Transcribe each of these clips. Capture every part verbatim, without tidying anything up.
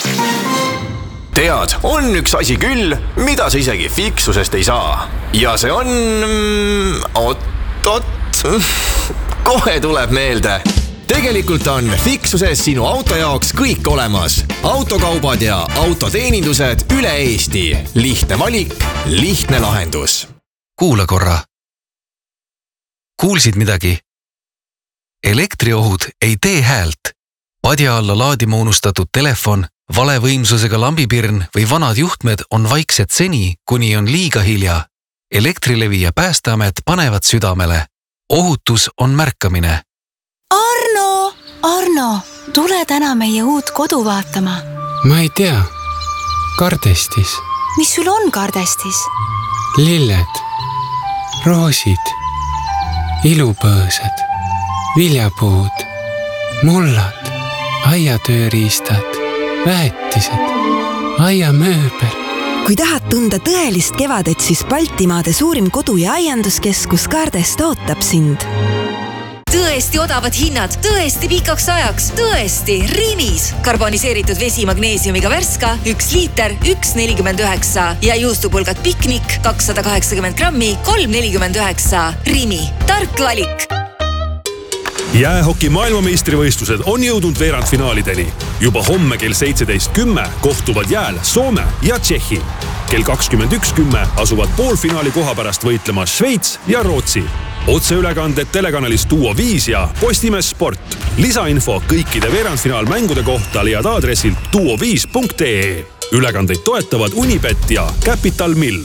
Tead, on üks asi küll, mida sa isegi fiksusest ei saa. Ja see on... Ot, ot, kohe tuleb meelde. Tegelikult on fiksuses sinu auto jaoks kõik olemas. Autokaubad ja autoteenindused üle Eesti. Lihtne valik, lihtne lahendus. Kuula korra. Kuulsid midagi? Elektriohud ei tee häält. Padja alla laadima unustatud telefon, vale võimsusega lambipirn või vanad juhtmed on vaiksed seni, kuni on liiga hilja. Elektrilevi ja Päästeamet panevad südamele. Ohutus on märkamine. Arno! Arno, tule täna meie uut kodu vaatama. Ma ei tea. Kardestis. Mis sul on kardestis? Lilled, roosid, ilupõõsad, viljapuud, mullad, aiatööriistad, väetised, aiamööbel. Kui tahad tunda tõelist kevadet, siis Baltimaade suurim kodu- ja aianduskeskus Kardest ootab sind. Tõesti odavad hinnad, tõesti pikaks ajaks, tõesti Rimis. Karboniseeritud vesi magneesiumiga Värska, üks liiter, üks nelikümmend üheksa ja juustupulgad Piknik, kakssada kaheksakümmend grammi, kolm nelikümmend üheksa. Rimi, tark valik. Jäähoki maailmameistrivõistlused on jõudnud veerandfinaalideni. Juba homme kell seitseteist kümme kohtuvad jääl Soome ja Tšehhi. Kell kakskümmend üks kümme asuvad poolfinaali koha pärast võitlema Šveits ja Rootsi. Otseülekanded telekanalis Duo viis ja Postimees Sport. Lisainfo kõikide veerandfinaalmängude kohta leiad aadressilt duo viis punkt ee. Ülekandeid toetavad Unibet ja Capital Mill.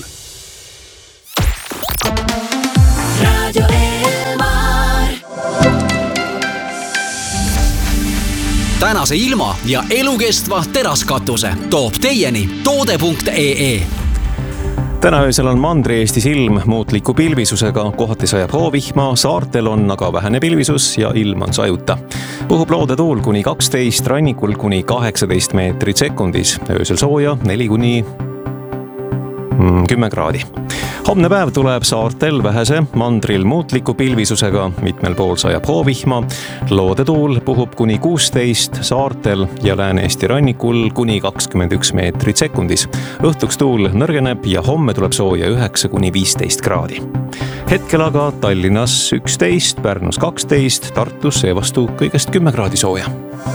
Radio Elmar. Tänase ilma ja elukestva teraskatuse toob teieni toode punkt ee. Täna öösel on Mandri-Eestis ilm muutliku pilvisusega, kohati sajab hoovihma, saartel on aga vähene pilvisus ja ilm on sajuta. Puhub loodetuul kuni kaksteist, rannikul kuni kaheksateist meetrit sekundis, öösel sooja neli kuni kümme kraadi. Homne päev tuleb saartel vähese, mandril muutliku pilvisusega, mitmel pool sajab hoovihma, loodetuul puhub kuni kuusteist, saartel ja Lääne-Eesti rannikul kuni kakskümmend üks meetrit sekundis. Õhtuks tuul nõrgeneb ja homme tuleb sooja üheksa kuni viisteist kraadi. Hetkel aga Tallinnas üksteist, Pärnus kaksteist, Tartus seevastu kõigest kümme kraadi sooja.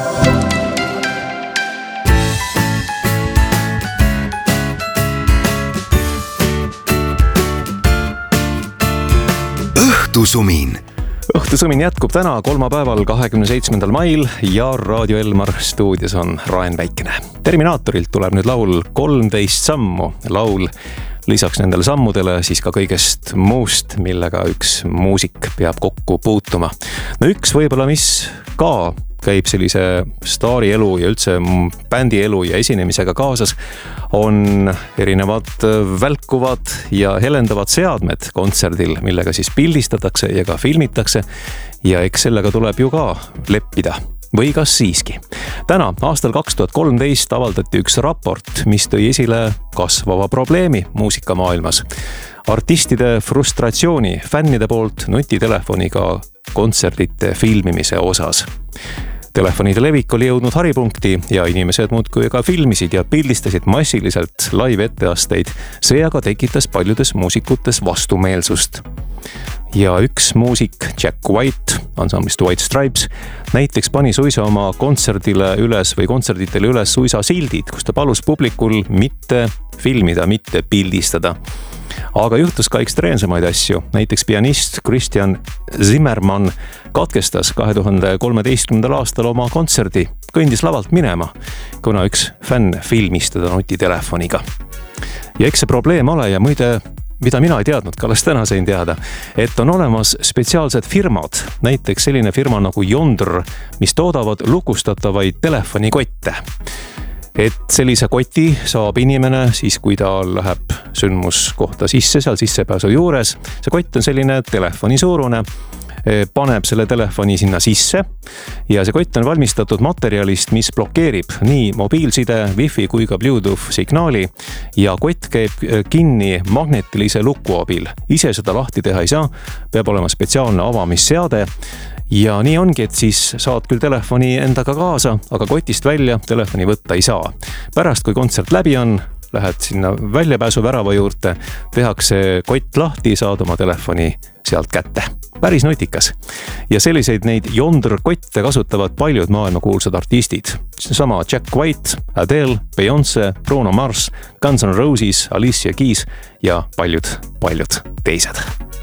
Õhtusumin. Õhtusumin jätkub täna kolmapäeval kahekümne seitsmendal mail ja Radio Elmar stuudios on Raen Väikene. Terminaatorilt tuleb nüüd laul kolmteist sammu. Laul lisaks nendele sammudele siis ka kõigest muust, millega üks muusik peab kokku puutuma. No üks võib-olla, mis ka käib sellise staari elu ja üldse bändi elu ja esinemisega kaasas, on erinevad välkuvad ja helendavad seadmed kontserdil, millega siis pildistatakse ja ka filmitakse ja eks sellega tuleb ju ka leppida. Või kas siiski? Täna, aastal kaks tuhat kolmteist avaldati üks raport, mis tõi esile kasvava probleemi muusikamaailmas. Artistide frustratsiooni fännide poolt nutitelefoniga kontserdite filmimise osas. Telefonide levik oli jõudnud haripunkti ja inimesed muudkui ka filmisid ja pildistasid massiliselt live etteasteid. See aga tekitas paljudes muusikutes vastumeelsust. Ja üks muusik, Jack White, ansamblist White Stripes, näiteks pani suisa oma kontserdile üles või kontserditele üles suisa sildid, kus ta palus publikul mitte filmida, mitte pildistada. Aga juhtus ka ekstreemsemaid asju. Näiteks pianist Christian Zimmermann katkestas kahe tuhande kolmeteistkümnendal aastal oma kontserdi, kõndis lavalt minema, kuna üks fänn filmis teda nutitelefoniga. Ja eks see probleem ole ja muide, mida mina ei teadnud, ka alles täna sain teada, et on olemas spetsiaalsed firmad, näiteks selline firma nagu Yondr, mis toodavad lukustatavaid telefonikotte. Et sellise koti saab inimene siis, kui ta läheb sündmuskohta sisse, seal sissepääsu juures. See kott on selline telefoni suurune, paneb selle telefoni sinna sisse ja see kott on valmistatud materjalist, mis blokeerib nii mobiilside, wifi kui ka Bluetooth signaali ja kott käib kinni magnetilise luku abil. Ise seda lahti teha ei saa, peab olema spetsiaalne avamisseade. Ja nii ongi, et siis saad küll telefoni endaga kaasa, aga kotist välja telefoni võtta ei saa. Pärast, kui kontsert läbi on, lähed sinna väljapääsu värava juurde, tehakse kott lahti, saad oma telefoni sealt kätte. Päris nutikas. Ja selliseid neid Yondr-kotte kasutavad paljud maailmakuulsad artistid. Sama Jack White, Adele, Beyoncé, Bruno Mars, Guns N' Roses, Alicia Keys ja paljud, paljud teised.